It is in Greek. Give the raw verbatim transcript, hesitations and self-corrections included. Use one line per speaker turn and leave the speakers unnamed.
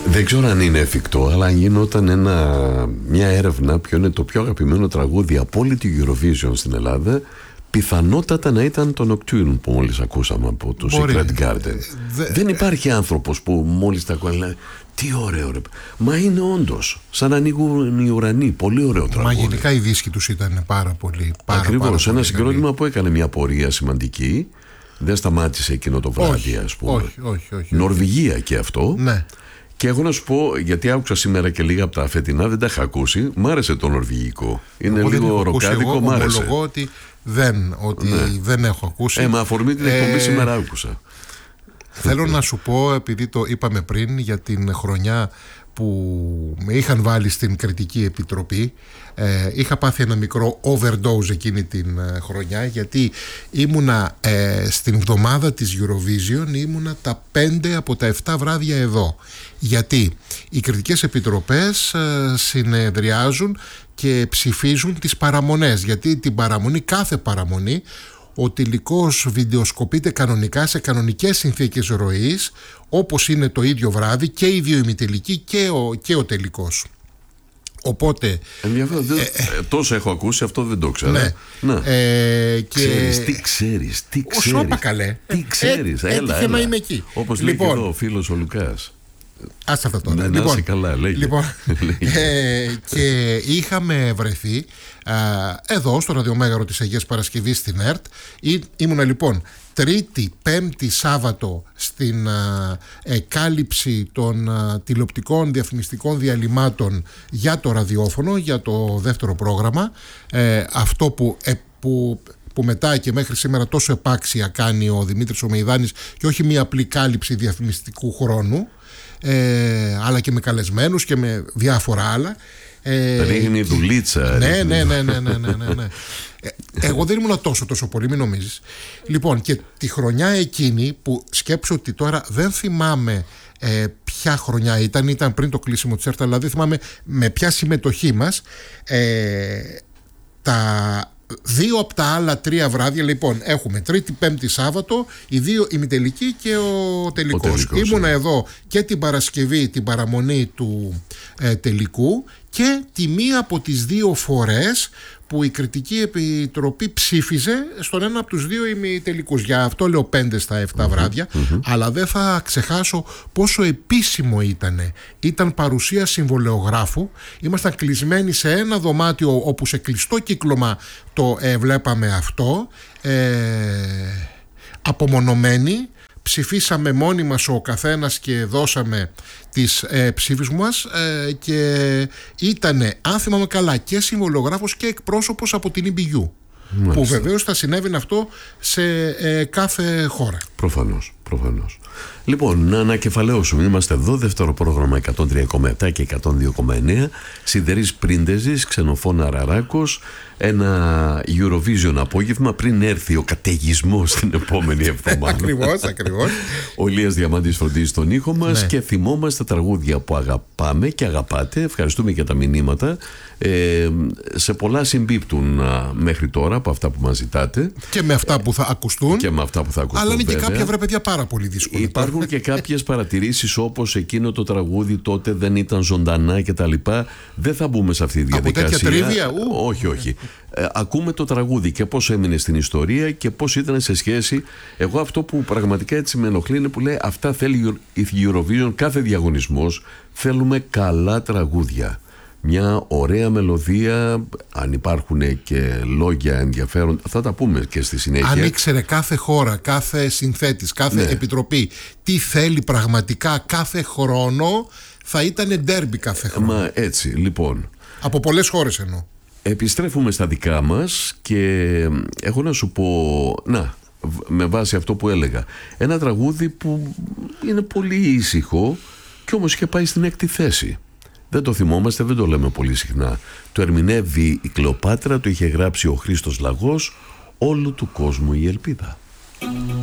Δεν ξέρω αν είναι εφικτό, αλλά αν γινόταν ένα, μια έρευνα ποιο είναι το πιο αγαπημένο τραγούδι από όλη τη Eurovision στην Ελλάδα, πιθανότατα να ήταν το Nocturne που μόλις ακούσαμε από το Secret Garden. Δε... Δεν υπάρχει άνθρωπος που μόλις τα ακούει λέει τι ωραίο ρε. Μα είναι όντως σαν να ανοίγουν οι ουρανοί. Πολύ ωραίο τραγούδι.
Μα γενικά οι δίσκοι τους ήταν πάρα πολύ. Πάρα,
Ακριβώς,
πάρα
ένα συγκρότημα
καλή.
που έκανε μια πορεία σημαντική. Δεν σταμάτησε εκείνο το βράδυ,
όχι,
ας πούμε.
Όχι, όχι, όχι.
Νορβηγία και αυτό.
Ναι.
Και εγώ να σου πω, γιατί άκουσα σήμερα και λίγα από τα φετινά, δεν τα είχα ακούσει. Μ' άρεσε το νορβηγικό. Είναι εγώ λίγο ροκάδικο, μ' άρεσε.
Εγώ ότι δεν, ότι ναι. δεν έχω ακούσει.
Ε, μα αφορμή την εκπομπή ε, σήμερα άκουσα.
Θέλω να σου πω, επειδή το είπαμε πριν για την χρονιά που με είχαν βάλει στην κριτική επιτροπή, ε, είχα πάθει ένα μικρό overdose εκείνη την ε, χρονιά, γιατί ήμουνα ε, στην εβδομάδα της Eurovision, ήμουνα τα πέντε από τα επτά βράδια εδώ, γιατί οι κριτικές επιτροπές ε, συνεδριάζουν και ψηφίζουν τις παραμονές, γιατί την παραμονή, κάθε παραμονή, ο τελικός βιντεοσκοπείται κανονικά σε κανονικές συνθήκες ροής, όπως είναι το ίδιο βράδυ και οι δύο ημιτελικοί και ο, και ο τελικός. Οπότε
ενδιαφέρον, ε, ε, τόσο έχω ακούσει, αυτό δεν το ξέρω.
Ναι.
Ναι.
Ε, και...
Ξέρεις, τι ξέρεις, τι ξέρεις.
Ω, σώπα καλέ.
Τι ξέρεις,
ε,
έλα,
έλα.
έλα.
Είμαι εκεί.
Όπως
λοιπόν,
λέει και εδώ ο φίλος ο Λουκάς.
Ας αυτά τώρα.
Ναι,
λοιπόν,
να είσαι καλά, λέγε.
Λοιπόν, ε, και είχαμε βρεθεί α, εδώ στο ραδιομέγαρο της Αγίας Παρασκευής στην ΕΡΤ. Ή, ήμουνα λοιπόν Τρίτη, Πέμπτη, Σάββατο στην α, εκάλυψη των α, τηλεοπτικών διαφημιστικών διαλυμάτων για το ραδιόφωνο, για το δεύτερο πρόγραμμα. Ε, αυτό που, ε, που που μετά και μέχρι σήμερα τόσο επάξια κάνει ο Δημήτρης ο Μεϊδάνης, και όχι μια απλή κάλυψη διαφημιστικού χρόνου, ε, αλλά και με καλεσμένους και με διάφορα άλλα. Ε,
Ρίχνει δουλίτσα.
Ναι, ναι, ναι, ναι, ναι, ναι, ναι, ναι. Ε, εγώ δεν ήμουν τόσο τόσο πολύ, μην νομίζεις. Λοιπόν, και τη χρονιά εκείνη που σκέψω ότι τώρα δεν θυμάμαι ε, ποια χρονιά ήταν, ήταν πριν το κλείσιμο της ΕΡΤ, αλλά δεν θυμάμαι με ποια συμμετοχή μας, ε, τα δύο από τα άλλα τρία βράδια, λοιπόν, έχουμε Τρίτη, Πέμπτη, Σάββατο, οι δύο ημιτελικοί και ο τελικός. Ο τελικός Ήμουνα ε. εδώ και την Παρασκευή, την παραμονή του ε, τελικού, και τη μία από τις δύο φορές που η κριτική επιτροπή ψήφιζε στον ένα από τους δύο ημιτελικούς. Για αυτό λέω πέντε στα επτά mm-hmm, βράδια, mm-hmm. αλλά δεν θα ξεχάσω πόσο επίσημο ήτανε. Ήταν παρουσία συμβολεογράφου, ήμασταν κλεισμένοι σε ένα δωμάτιο όπου σε κλειστό κύκλωμα το ε, βλέπαμε αυτό, ε, απομονωμένοι. Ψηφίσαμε μόνοι μας ο καθένας και δώσαμε τις ε, ψήφους μας, ε, και ήτανε, αν θυμάμαι καλά, και συμβολογράφος και εκπρόσωπος από την ι μπι γιου. Μάλιστα. Που βεβαίως θα συνέβαινε αυτό σε ε, κάθε χώρα.
Προφανώς, προφανώς. Λοιπόν, να ανακεφαλαίωσουμε. Είμαστε εδώ, δεύτερο πρόγραμμα εκατόν τρία κόμμα επτά και εκατόν δύο κόμμα εννέα. Σιδερής Πρίντεζης, Ξενοφώνα Ραράκος. Ένα Eurovision απόγευμα πριν έρθει ο καταιγισμός την επόμενη εβδομάδα.
Ακριβώς, ακριβώς.
Ο Ηλίας Διαμάντης φροντίζει τον ήχο μας, ναι. Και θυμόμαστε τραγούδια που αγαπάμε και αγαπάτε. Ευχαριστούμε για τα μηνύματα. Ε, σε πολλά συμπίπτουν α, μέχρι τώρα από αυτά που μας ζητάτε.
Και με αυτά που θα ακουστούν.
Και με αυτά που θα ακουστούν.
Αλλά είναι και
βέβαια.
κάποια βρε παιδιά πάρα πολύ δύσκολα.
Υπάρχουν και κάποιες παρατηρήσεις, όπως εκείνο το τραγούδι τότε δεν ήταν ζωντανά κτλ. Δεν θα μπούμε σε αυτή τη διαδικασία.
Από τέτοια τρίβια,
όχι, όχι. Ε, ακούμε το τραγούδι και πώς έμεινε στην ιστορία και πώς ήταν σε σχέση. Εγώ αυτό που πραγματικά έτσι με ενοχλεί είναι που λέει αυτά θέλει η Eurovision, κάθε διαγωνισμός. Θέλουμε καλά τραγούδια. Μια ωραία μελωδία, αν υπάρχουν και λόγια ενδιαφέρον, θα τα πούμε και στη συνέχεια.
Αν ήξερε κάθε χώρα, κάθε συνθέτης, κάθε ναι. επιτροπή τι θέλει πραγματικά κάθε χρόνο, θα ήταν ντέρμπι κάθε χρόνο.
Μα έτσι, λοιπόν.
Από πολλές χώρες εννοώ.
Επιστρέφουμε στα δικά μας και έχω να σου πω, να, με βάση αυτό που έλεγα, ένα τραγούδι που είναι πολύ ήσυχο και όμως είχε πάει στην έκτη θέση. Δεν το θυμόμαστε, δεν το λέμε πολύ συχνά. Το ερμηνεύει η Κλεοπάτρα, το είχε γράψει ο Χρήστος Λαγός, όλου του κόσμου η ελπίδα.